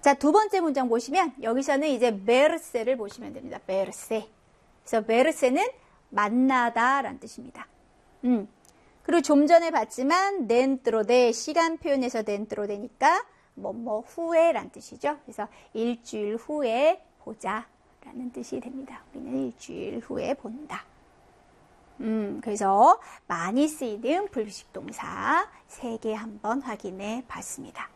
자, 두 번째 문장 보시면 여기서는 이제 메르세를 보시면 됩니다. 메르세. 그래서 메르세는 만나다 라는 뜻입니다. 그리고 좀 전에 봤지만 dentro de 시간 표현에서 dentro de니까 뭐 후에란 뜻이죠. 그래서 일주일 후에 보자 라는 뜻이 됩니다. 우리는 일주일 후에 본다. 그래서 많이 쓰이는 불규칙 동사 3개 한번 확인해 봤습니다.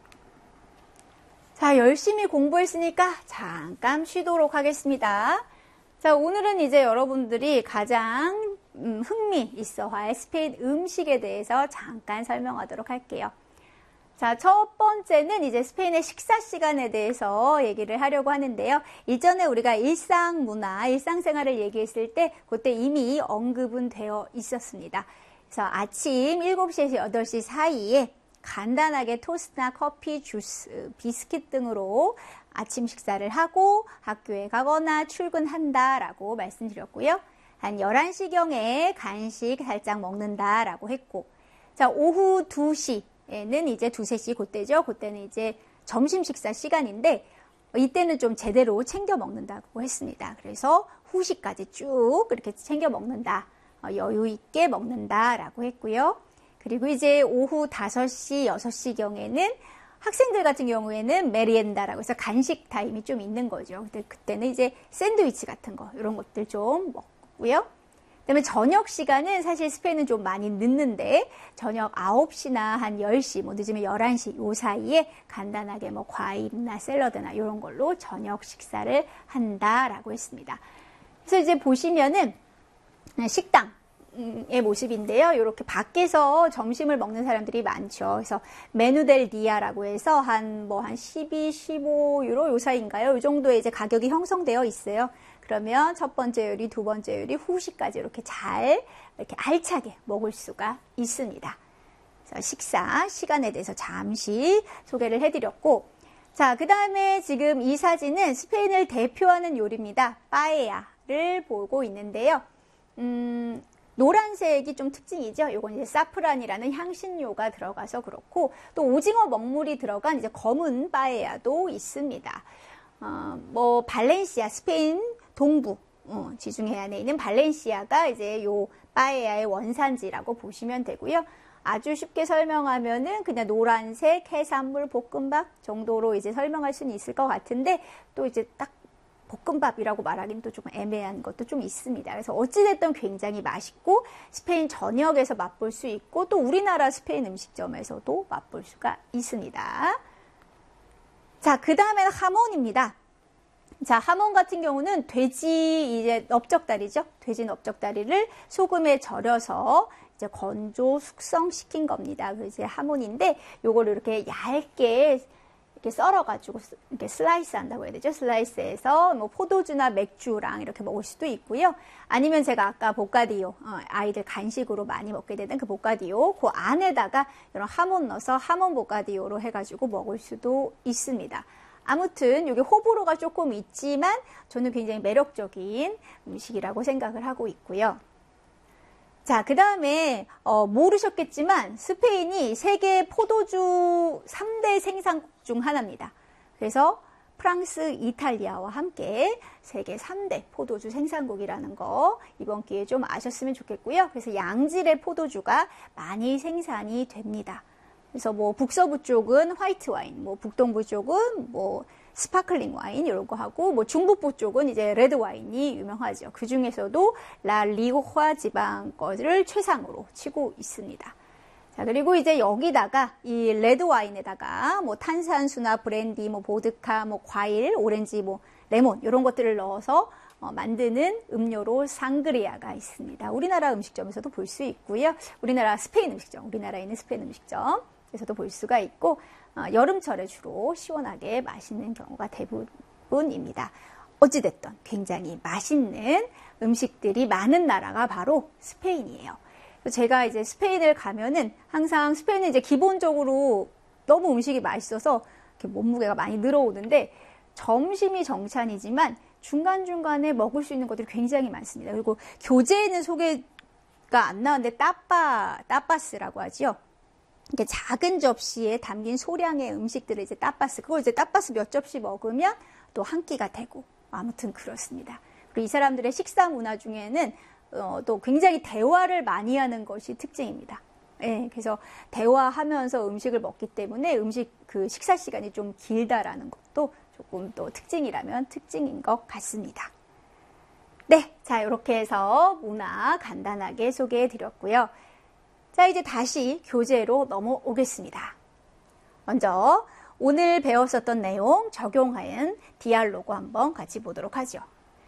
자, 열심히 공부했으니까 잠깐 쉬도록 하겠습니다. 자, 오늘은 이제 여러분들이 가장 흥미 있어 할 스페인 음식에 대해서 잠깐 설명하도록 할게요. 자, 첫 번째는 이제 스페인의 식사 시간에 대해서 얘기를 하려고 하는데요. 이전에 우리가 일상 문화, 일상생활을 얘기했을 때 그때 이미 언급은 되어 있었습니다. 그래서 아침 7시에서 8시 사이에 간단하게 토스트나 커피, 주스, 비스킷 등으로 아침 식사를 하고 학교에 가거나 출근한다라고 말씀드렸고요. 한 11시경에 간식 살짝 먹는다라고 했고, 자, 오후 2시에는 이제 2, 3시 그때죠. 그때는 이제 점심 식사 시간인데 이때는 좀 제대로 챙겨 먹는다고 했습니다. 그래서 후식까지 쭉 이렇게 챙겨 먹는다. 여유 있게 먹는다라고 했고요. 그리고 이제 오후 5시, 6시경에는 학생들 같은 경우에는 메리엔다라고 해서 간식 타임이 좀 있는 거죠. 근데 그때는 이제 샌드위치 같은 거, 이런 것들 좀 먹고요. 그다음에 저녁 시간은 사실 스페인은 좀 많이 늦는데 저녁 9시나 한 10시, 뭐 늦으면 11시 요 사이에 간단하게 뭐 과일이나 샐러드나 이런 걸로 저녁 식사를 한다라고 했습니다. 그래서 이제 보시면은 식당의 모습인데요. 이렇게 밖에서 점심을 먹는 사람들이 많죠. 그래서 메누델 디아라고 해서 한 12, 15유로 요 사이인가요? 이 정도의 이제 가격이 형성되어 있어요. 그러면 첫 번째 요리, 두 번째 요리, 후식까지 이렇게 잘 이렇게 알차게 먹을 수가 있습니다. 그래서 식사 시간에 대해서 잠시 소개를 해드렸고, 자, 그 다음에 지금 이 사진은 스페인을 대표하는 요리입니다. 빠에야를 보고 있는데요. 노란색이 좀 특징이죠. 이건 이제 사프란이라는 향신료가 들어가서 그렇고, 또 오징어 먹물이 들어간 이제 검은 빠에야도 있습니다. 뭐 발렌시아, 스페인 동부 지중 해안에 있는 발렌시아가 이제 요 빠에야의 원산지라고 보시면 되고요. 아주 쉽게 설명하면은 그냥 노란색 해산물 볶음밥 정도로 이제 설명할 수는 있을 것 같은데, 또 이제 딱 볶음밥이라고 말하기는 또 조금 애매한 것도 좀 있습니다. 그래서 어찌됐든 굉장히 맛있고 스페인 전역에서 맛볼 수 있고 또 우리나라 스페인 음식점에서도 맛볼 수가 있습니다. 자, 그 다음에는 하몬입니다. 자, 하몬 같은 경우는 돼지 이제 넓적다리죠. 돼지 넓적다리를 소금에 절여서 이제 건조 숙성시킨 겁니다. 그 이제 하몬인데 요거를 이렇게 얇게 이렇게 썰어가지고 이렇게 슬라이스 한다고 해야 되죠. 슬라이스해서 뭐 포도주나 맥주랑 이렇게 먹을 수도 있고요. 아니면 제가 아까 보카디오, 아이들 간식으로 많이 먹게 되는 그 보카디오, 그 안에다가 이런 하몬 넣어서 하몬 보카디오로 해가지고 먹을 수도 있습니다. 아무튼 여기 호불호가 조금 있지만 저는 굉장히 매력적인 음식이라고 생각을 하고 있고요. 자, 그 다음에 모르셨겠지만 스페인이 세계 포도주 3대 생산국 중 하나입니다. 그래서 프랑스, 이탈리아와 함께 세계 3대 포도주 생산국이라는 거 이번 기회에 좀 아셨으면 좋겠고요. 그래서 양질의 포도주가 많이 생산이 됩니다. 그래서 뭐 북서부 쪽은 화이트 와인, 뭐 북동부 쪽은 뭐 스파클링 와인 이런 거 하고, 뭐 중북부 쪽은 이제 레드 와인이 유명하죠. 그 중에서도 라 리오하 지방 거를 최상으로 치고 있습니다. 자, 그리고 이제 여기다가 이 레드 와인에다가 뭐 탄산수나 브랜디, 뭐 보드카, 뭐 과일, 오렌지, 뭐 레몬 이런 것들을 넣어서 만드는 음료로 상그리아가 있습니다. 우리나라 음식점에서도 볼 수 있고요. 우리나라 스페인 음식점, 우리나라에 있는 스페인 음식점에서도 볼 수가 있고, 여름철에 주로 시원하게 마시는 경우가 대부분입니다. 어찌됐든 굉장히 맛있는 음식들이 많은 나라가 바로 스페인이에요. 제가 이제 스페인을 가면은 항상 스페인은 이제 기본적으로 너무 음식이 맛있어서 이렇게 몸무게가 많이 늘어오는데, 점심이 정찬이지만 중간중간에 먹을 수 있는 것들이 굉장히 많습니다. 그리고 교재에는 소개가 안 나왔는데 따빠스라고 하죠. 이렇게 작은 접시에 담긴 소량의 음식들을 이제 따빠스, 그걸 이제 따빠스 몇 접시 먹으면 또 한 끼가 되고, 아무튼 그렇습니다. 그리고 이 사람들의 식사 문화 중에는 또 굉장히 대화를 많이 하는 것이 특징입니다. 예, 그래서 대화하면서 음식을 먹기 때문에 그 식사 시간이 좀 길다라는 것도 조금 또 특징이라면 특징인 것 같습니다. 네, 자, 이렇게 해서 문화 간단하게 소개해 드렸고요. 자, 이제 다시 교재로 넘어오겠습니다. 먼저 오늘 배웠었던 내용 적용한 디알로그 한번 같이 보도록 하죠.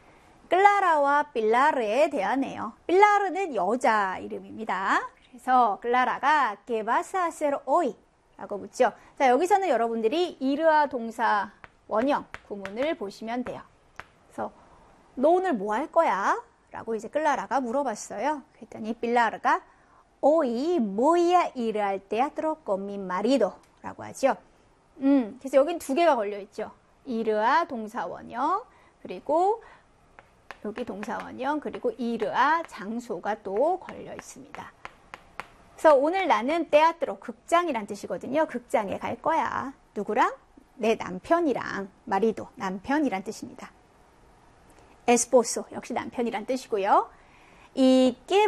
클라라와 빌라르에 대하네요. 빌라르는 여자 이름입니다. 그래서 클라라가 ¿Qué vas a hacer hoy? 라고 묻죠. 자, 여기서는 여러분들이 이르아 동사 원형 구문을 보시면 돼요. 그래서 너 오늘 뭐 할 거야? 라고 이제 클라라가 물어봤어요. 그랬더니 빌라르가 Hoy voy a ir al teatro con mi marido 라고 하죠. 그래서 여긴 두 개가 걸려 있죠. 이르아 동사 원형, 그리고 여기 동사 원형, 그리고 이르아 장소가 또 걸려 있습니다. 그래서 오늘 나는 테아트로, 극장이란 뜻이거든요. 극장에 갈 거야. 누구랑? 내 남편이랑. 마리도, 남편이란 뜻입니다. 에스포소, 역시 남편이란 뜻이고요. 이 ¿Qué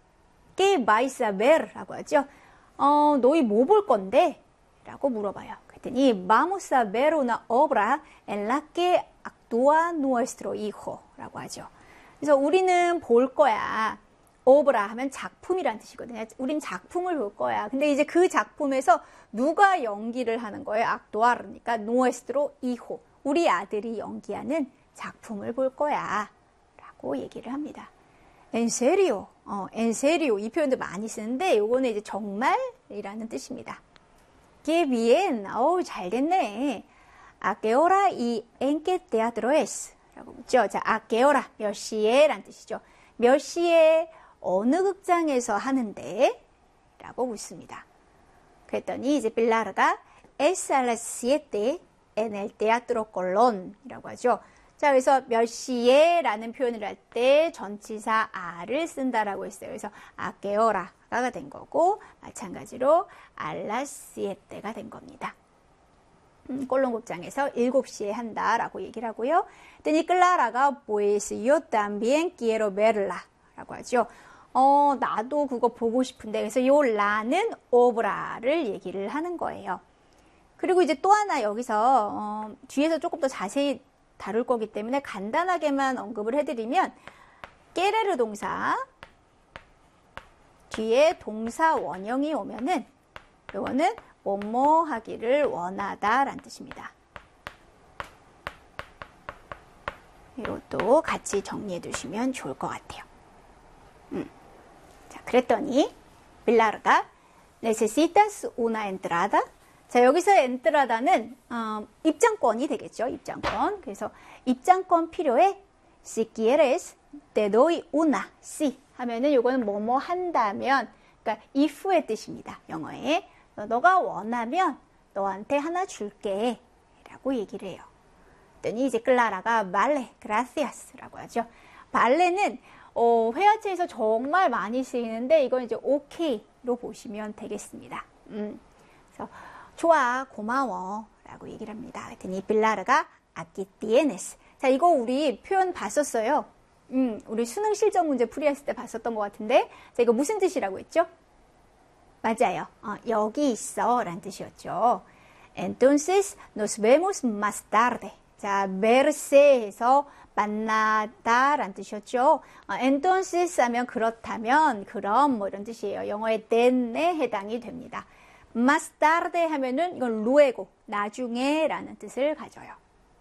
vais a ver? 라고 하죠. 너희 뭐 볼 건데? 라고 물어봐요. 그랬더니 Vamos a ver una obra en la que actúa nuestro hijo 라고 하죠. 그래서 우리는 볼 거야. 오브라 하면 작품이란 뜻이거든요. 우린 작품을 볼 거야. 근데 이제 그 작품에서 누가 연기를 하는 거예요? 악도아르니까 nuestro hijo. 우리 아들이 연기하는 작품을 볼 거야. 라고 얘기를 합니다. En serio? en serio. 이 표현도 많이 쓰는데 요거는 이제 정말이라는 뜻입니다. Qué bien. 잘 됐네. ¿A qué hora y en qué teatro es? 라고 묻죠. 자, ¿a qué hora? 몇 시에? 라는 뜻이죠. 몇 시에 어느 극장에서 하는데? 라고 묻습니다. 그랬더니 이제 빌라르가 es a las 7 en el Teatro Colón 이라고 하죠. 자, 그래서 몇 시에 라는 표현을 할 때 전치사 a를 쓴다라고 했어요. 그래서 a qué hora가 된 거고, 마찬가지로 a las 7가 된 겁니다. 꼴론 극장에서 7시에 한다라고 얘기를 하고요. 그랬더니 클라라가 pues yo también quiero verla 라고 하죠. 나도 그거 보고 싶은데, 그래서 요 라는 오브라를 얘기를 하는 거예요. 그리고 이제 또 하나 여기서 뒤에서 조금 더 자세히 다룰 거기 때문에 간단하게만 언급을 해드리면, 깨레르 동사 뒤에 동사 원형이 오면은 요거는 뭐뭐 하기를 원하다 라는 뜻입니다. 이것도 같이 정리해 두시면 좋을 것 같아요. 자, 그랬더니 빌라르가 necesitas una entrada. 자, 여기서 entrada는 입장권이 되겠죠. 입장권. 그래서 입장권 필요해. Si quieres, te doy una. Si 하면은 요거는 뭐뭐 한다면, 그러니까 if의 뜻입니다. 영어에. 너가 원하면 너한테 하나 줄게 라고 얘기를 해요. 그랬더니 이제 클라라가 vale, gracias 라고 하죠. 발레는 회화체에서 정말 많이 쓰이는데 이건 이제 오케이로 보시면 되겠습니다. 그래서 좋아, 고마워 라고 얘기를 합니다. 그랬더니 빌라르가 aquí tienes. 자, 이거 우리 표현 봤었어요. 우리 수능 실전 문제 풀이했을 때 봤었던 것 같은데, 자, 이거 무슨 뜻이라고 했죠? 맞아요. 여기 있어 라는 뜻이었죠. Entonces nos vemos más tarde. 자, verse에서 만나다 라는 뜻이었죠. entonces 하면 그렇다면, 그럼 뭐 이런 뜻이에요. 영어의 then에 해당이 됩니다. más tarde 하면은 이건 luego, 나중에 라는 뜻을 가져요.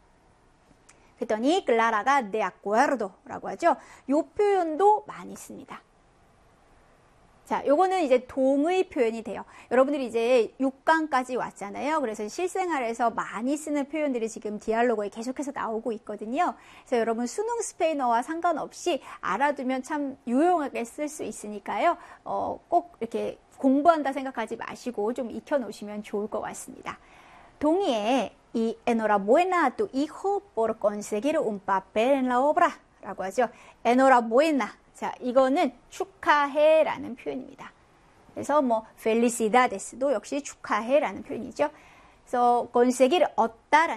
그랬더니 클라라가 de acuerdo 라고 하죠. 이 표현도 많이 씁니다. 자, 요거는 이제 동의 표현이 돼요. 여러분들이 이제 6강까지 왔잖아요. 그래서 실생활에서 많이 쓰는 표현들이 지금 디알로그에 계속해서 나오고 있거든요. 그래서 여러분 수능 스페인어와 상관없이 알아두면 참 유용하게 쓸 수 있으니까요. 꼭 이렇게 공부한다 생각하지 마시고 좀 익혀놓으시면 좋을 것 같습니다. 동의에 이 enhorabuena a tu hijo por conseguir un papel en la obra 라고 하죠. enhorabuena. 자, 이거는 축하해 라는 표현입니다. 그래서 뭐 felicidades도 역시 축하해라는 표현이죠. 그래서 conseguir 얻다라는